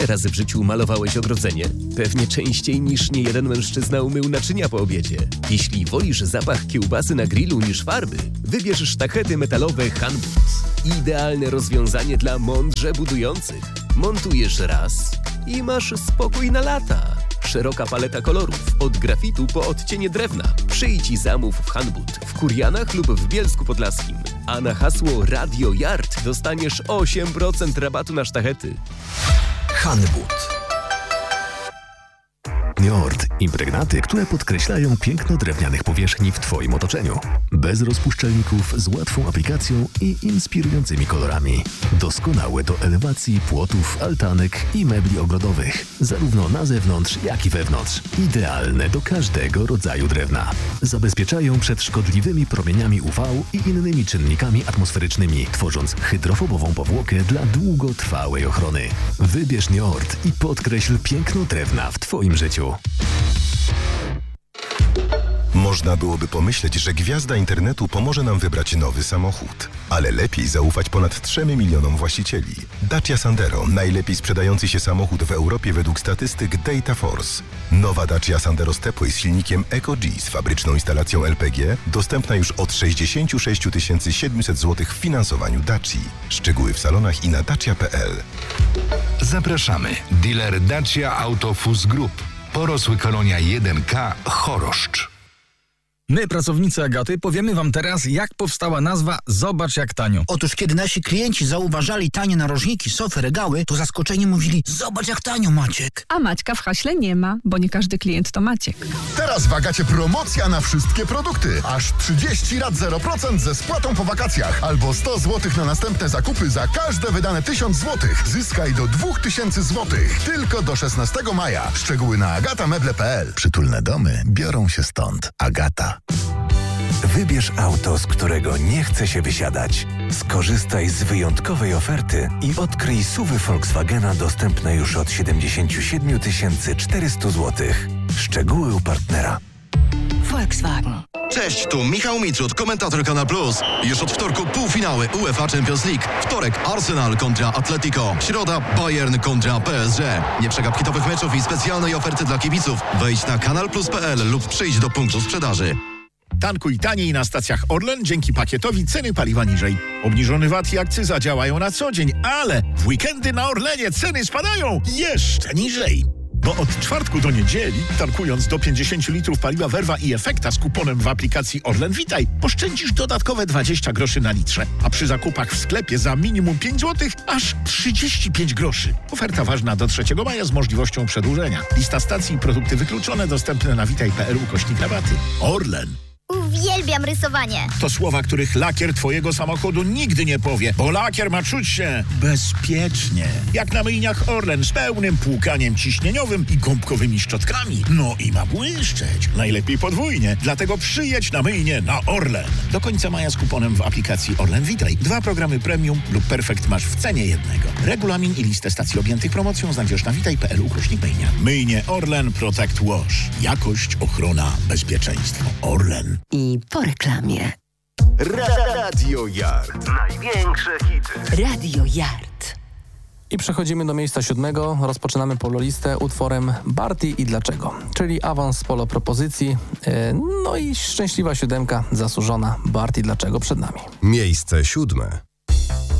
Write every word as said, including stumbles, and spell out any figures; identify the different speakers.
Speaker 1: Ile razy w życiu malowałeś ogrodzenie? Pewnie częściej niż niejeden mężczyzna umył naczynia po obiedzie. Jeśli wolisz zapach kiełbasy na grillu niż farby, wybierz sztachety metalowe Hanwood. Idealne rozwiązanie dla mądrze budujących. Montujesz raz i masz spokój na lata. Szeroka paleta kolorów, od grafitu po odcienie drewna. Przyjdź i zamów w Hanwood, w Kurianach lub w Bielsku Podlaskim. A na hasło Radio Yard dostaniesz osiem procent rabatu na sztachety.
Speaker 2: Hanwood. Njord. Impregnaty, które podkreślają piękno drewnianych powierzchni w Twoim otoczeniu. Bez rozpuszczalników, z łatwą aplikacją i inspirującymi kolorami. Doskonałe do elewacji płotów, altanek i mebli ogrodowych. Zarówno na zewnątrz, jak i wewnątrz. Idealne do każdego rodzaju drewna. Zabezpieczają przed szkodliwymi promieniami U V i innymi czynnikami atmosferycznymi, tworząc hydrofobową powłokę dla długotrwałej ochrony. Wybierz Njord i podkreśl piękno drewna w Twoim życiu.
Speaker 3: Można byłoby pomyśleć, że gwiazda internetu pomoże nam wybrać nowy samochód. Ale lepiej zaufać ponad trzem milionom właścicieli. Dacia Sandero, najlepiej sprzedający się samochód w Europie według statystyk Dataforce. Nowa Dacia Sandero Stepway z silnikiem EcoG z fabryczną instalacją L P G, dostępna już od sześćdziesiąt sześć tysięcy siedemset złotych w finansowaniu Daci. Szczegóły w salonach i na dacia kropka p l.
Speaker 4: Zapraszamy. Dealer Dacia Autofus Group. Porosły Kolonia jeden K Choroszcz.
Speaker 5: My, pracownicy Agaty, powiemy wam teraz, jak powstała nazwa Zobacz jak tanio.
Speaker 6: Otóż kiedy nasi klienci zauważali tanie narożniki, sofy, regały, to zaskoczeni mówili: zobacz jak tanio, Maciek.
Speaker 7: A Maćka w haśle nie ma, bo nie każdy klient to Maciek.
Speaker 8: Teraz w Agacie promocja na wszystkie produkty. Aż trzydzieści rat zero procent ze spłatą po wakacjach. Albo sto złotych na następne zakupy za każde wydane tysiąc złotych. Zyskaj do dwa tysiące złotych. Tylko do szesnastego maja. Szczegóły na agata meble kropka p l.
Speaker 2: Przytulne domy biorą się stąd. Agata. Wybierz auto, z którego nie chce się wysiadać. Skorzystaj z wyjątkowej oferty i odkryj S U V-y Volkswagena dostępne już od siedemdziesiąt siedem tysięcy czterysta złotych. Szczegóły u partnera.
Speaker 9: Volkswagen.
Speaker 10: Cześć, tu Michał Mitrud, komentator Kanal Plus. Już od wtorku półfinały UEFA Champions League. Wtorek Arsenal kontra Atletico. Środa Bayern kontra P S G. Nie przegap hitowych meczów i specjalnej oferty dla kibiców. Wejdź na kanal plus kropka p l lub przyjdź do punktu sprzedaży.
Speaker 11: Tankuj taniej na stacjach Orlen dzięki pakietowi ceny paliwa niżej. Obniżony V A T i akcyza działają na co dzień, ale w weekendy na Orlenie ceny spadają jeszcze niżej. Bo od czwartku do niedzieli, tankując do pięćdziesiąt litrów paliwa Verva i Efekta z kuponem w aplikacji Orlen Witaj, oszczędzisz dodatkowe dwadzieścia groszy na litrze, a przy zakupach w sklepie za minimum pięć złotych aż trzydzieści pięć groszy. Oferta ważna do trzeciego maja z możliwością przedłużenia. Lista stacji i produkty wykluczone dostępne na witaj kropka p l ukośnik rabaty. Orlen.
Speaker 12: Uwielbiam rysowanie.
Speaker 11: To słowa, których lakier twojego samochodu nigdy nie powie, bo lakier ma czuć się bezpiecznie. Jak na myjniach Orlen z pełnym płukaniem ciśnieniowym i gąbkowymi szczotkami. No i ma błyszczeć. Najlepiej podwójnie. Dlatego przyjedź na myjnię na Orlen. Do końca maja z kuponem w aplikacji Orlen Witaj. Dwa programy premium lub perfekt masz w cenie jednego. Regulamin i listę stacji objętych promocją znajdziesz na witaj kropka p l ukośnik myjnia. Myjnie Orlen Protect Wash. Jakość, ochrona, bezpieczeństwo. Orlen.
Speaker 9: I po reklamie.
Speaker 1: Radio Yard.
Speaker 13: Największe hity.
Speaker 9: Radio Yard.
Speaker 14: I przechodzimy do miejsca siódmego. Rozpoczynamy pololistę utworem Barty i Dlaczego, czyli awans polo propozycji. No i szczęśliwa siódemka zasłużona Barty Dlaczego przed nami.
Speaker 3: Miejsce siódme.